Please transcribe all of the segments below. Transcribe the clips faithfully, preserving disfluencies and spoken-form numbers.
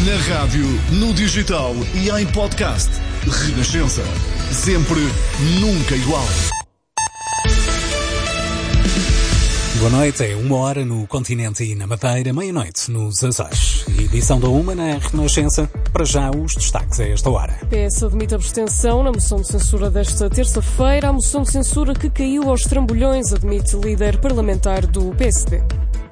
Na rádio, no digital e em podcast. Renascença. Sempre, nunca igual. Boa noite, é uma hora no continente e na Madeira, meia-noite nos Açores. Edição da uma na Renascença. Para já, os destaques a esta hora. P S admite abstenção na moção de censura desta terça-feira. A moção de censura que caiu aos trambolhões, admite líder parlamentar do P S D.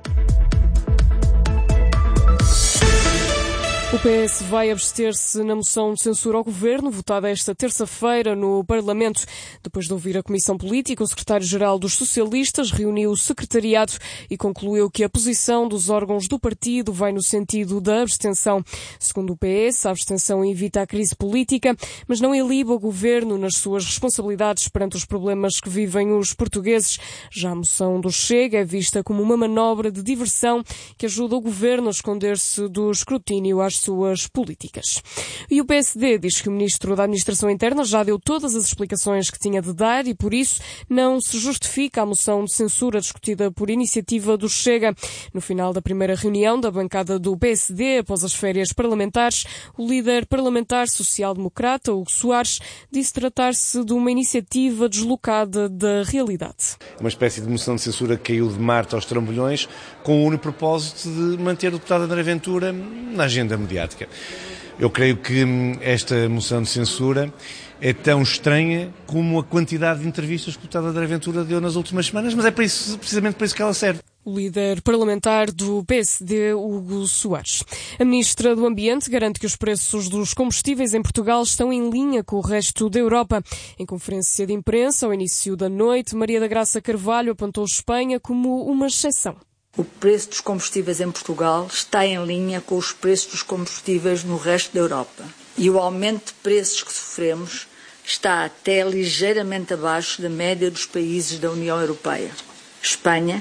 O P S vai abster-se na moção de censura ao Governo, votada esta terça-feira no Parlamento. Depois de ouvir a Comissão Política, o secretário-geral dos Socialistas reuniu o secretariado e concluiu que a posição dos órgãos do partido vai no sentido da abstenção. Segundo o P S, a abstenção evita a crise política, mas não iliba o Governo nas suas responsabilidades perante os problemas que vivem os portugueses. Já a moção do Chega é vista como uma manobra de diversão que ajuda o Governo a esconder-se do escrutínio às suas políticas. E o P S D diz que o Ministro da Administração Interna já deu todas as explicações que tinha de dar e, por isso, não se justifica a moção de censura discutida por iniciativa do Chega. No final da primeira reunião da bancada do P S D, após as férias parlamentares, o líder parlamentar social-democrata, Hugo Soares, disse tratar-se de uma iniciativa deslocada da realidade. Uma espécie de moção de censura que caiu de Marte aos trambolhões com o único propósito de manter o deputado André Ventura na agenda mediática. Eu creio que esta moção de censura é tão estranha como a quantidade de entrevistas que o deputado André Ventura deu nas últimas semanas, mas é para isso, precisamente para isso que ela serve. O líder parlamentar do P S D, Hugo Soares. A Ministra do Ambiente garante que os preços dos combustíveis em Portugal estão em linha com o resto da Europa. Em conferência de imprensa, ao início da noite, Maria da Graça Carvalho apontou Espanha como uma exceção. O preço dos combustíveis em Portugal está em linha com os preços dos combustíveis no resto da Europa. E o aumento de preços que sofremos está até ligeiramente abaixo da média dos países da União Europeia. Espanha,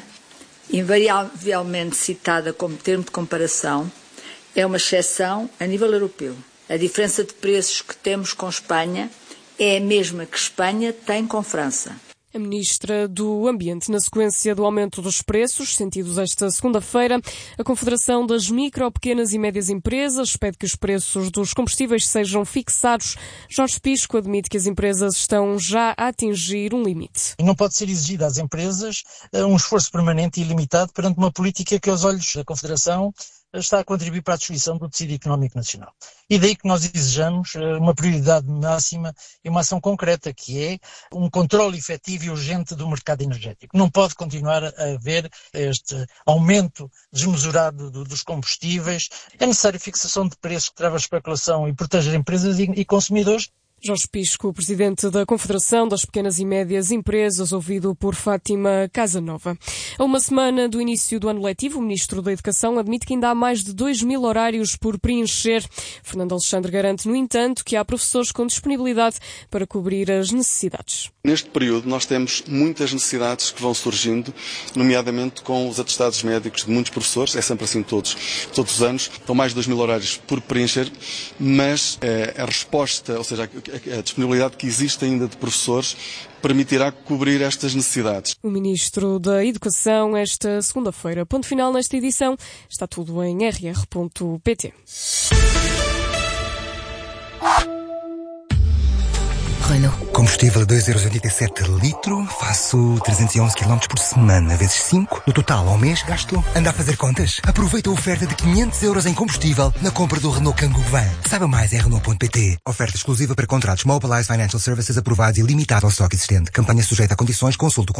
invariavelmente citada como termo de comparação, é uma exceção a nível europeu. A diferença de preços que temos com Espanha é a mesma que Espanha tem com França. A Ministra do Ambiente, na sequência do aumento dos preços, sentidos esta segunda-feira, a Confederação das Micro, Pequenas e Médias Empresas pede que os preços dos combustíveis sejam fixados. Jorge Pisco admite que as empresas estão já a atingir um limite. Não pode ser exigido às empresas um esforço permanente e ilimitado perante uma política que, aos olhos da Confederação, está a contribuir para a destruição do tecido económico nacional. E daí que nós exijamos uma prioridade máxima e uma ação concreta, que é um controle efetivo e urgente do mercado energético. Não pode continuar a haver este aumento desmesurado do, dos combustíveis. É necessário fixação de preços que trava a especulação e proteja empresas e, e consumidores. Jorge Pisco, presidente da Confederação das Pequenas e Médias Empresas, ouvido por Fátima Casanova. A uma semana do início do ano letivo, o Ministro da Educação admite que ainda há mais de dois mil horários por preencher. Fernando Alexandre garante, no entanto, que há professores com disponibilidade para cobrir as necessidades. Neste período nós temos muitas necessidades que vão surgindo, nomeadamente com os atestados médicos de muitos professores, é sempre assim todos, todos os anos, estão mais de dois mil horários por preencher, mas eh, a resposta, ou seja, a disponibilidade que existe ainda de professores permitirá cobrir estas necessidades. O Ministro da Educação, esta segunda-feira. Ponto final nesta edição. Está tudo em r r ponto p t. Renault. Combustível a dois euros e oitenta e sete litro, faço trezentos e onze quilómetros por semana, vezes cinco, no total ao mês gasto. Anda a fazer contas? Aproveita a oferta de quinhentos euros em combustível na compra do Renault Kangoo Van. Saiba mais em Renault ponto p t. Oferta exclusiva para contratos Mobilize Financial Services aprovados e limitado ao estoque existente. Campanha sujeita a condições, consulte o